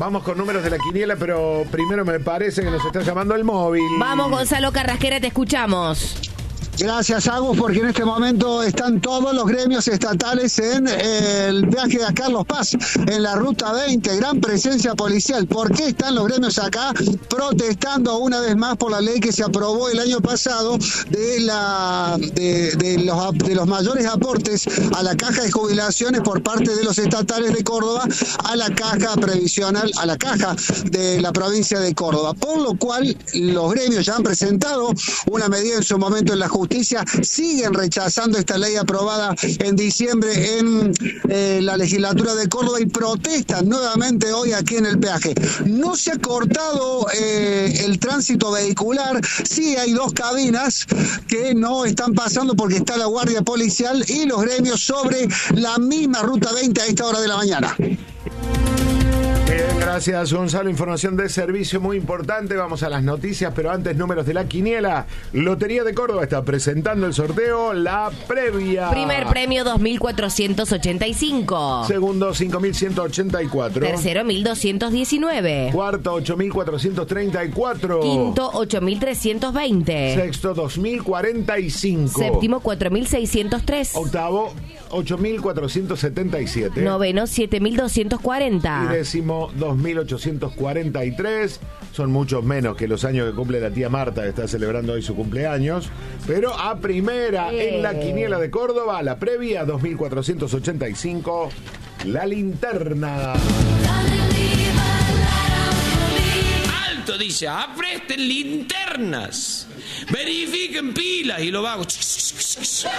Vamos con números de la quiniela, pero primero me parece que nos está llamando el móvil. Vamos, Gonzalo Carrasquera, te escuchamos. Gracias, Agus, porque en este momento están todos los gremios estatales en el viaje de Carlos Paz, en la Ruta 20, gran presencia policial. ¿Por qué están los gremios acá protestando una vez más por la ley que se aprobó el año pasado de los mayores aportes a la caja de jubilaciones por parte de los estatales de Córdoba a la caja previsional, a la caja de la provincia de Córdoba? Por lo cual los gremios ya han presentado una medida en su momento en la justicia, siguen rechazando esta ley aprobada en diciembre en la legislatura de Córdoba y protestan nuevamente hoy aquí en el peaje. No se ha cortado el tránsito vehicular, sí hay 2 cabinas que no están pasando porque está la guardia policial y los gremios sobre la misma Ruta 20 a esta hora de la mañana. Bien, gracias Gonzalo, información de servicio muy importante. Vamos a las noticias, pero antes números de la quiniela. Lotería de Córdoba está presentando el sorteo La Previa. Primer premio 2.485. Segundo 5.184. Tercero 1.219. Cuarto 8.434. Quinto 8.320. Sexto 2.045. Séptimo 4.603. Octavo 8.477. Noveno 7.240. Y décimo 2.843. Son muchos menos que los años que cumple la tía Marta, que está celebrando hoy su cumpleaños. Pero a primera en la quiniela de Córdoba, La Previa 2.485. La Linterna. Alto, dice, apresten linternas, verifiquen pilas y lo vagos.